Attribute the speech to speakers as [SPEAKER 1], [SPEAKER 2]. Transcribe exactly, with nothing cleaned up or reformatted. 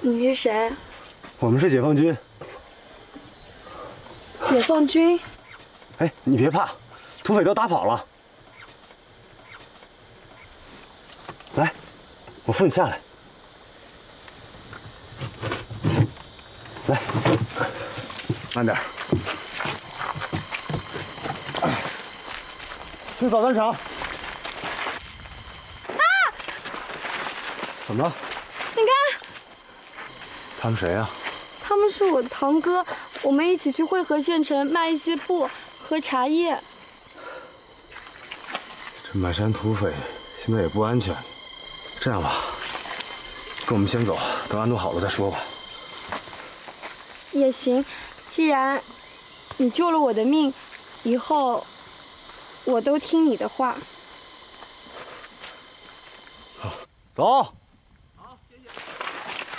[SPEAKER 1] 你是谁？
[SPEAKER 2] 我们是解放军。
[SPEAKER 1] 解放军？
[SPEAKER 2] 哎，你别怕，土匪都打跑了。来，我扶你下来。来，慢点。去导弹场。啊！怎么了？
[SPEAKER 1] 你看，
[SPEAKER 2] 他们谁呀？
[SPEAKER 1] 他们是我堂哥，我们一起去汇合县城卖一些布和茶叶。
[SPEAKER 2] 这满山土匪现在也不安全，这样吧，跟我们先走，等安顿好了再说吧。
[SPEAKER 1] 也行，既然你救了我的命，以后我都听你的话。
[SPEAKER 2] 好，走。